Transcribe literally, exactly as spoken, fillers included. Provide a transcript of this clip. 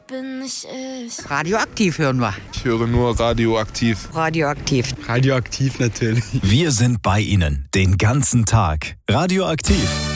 bin nicht ich. Radioaktiv hören wir. Ich höre nur Radioaktiv. Radioaktiv. Radioaktiv natürlich. Wir sind bei Ihnen den ganzen Tag. Radioaktiv.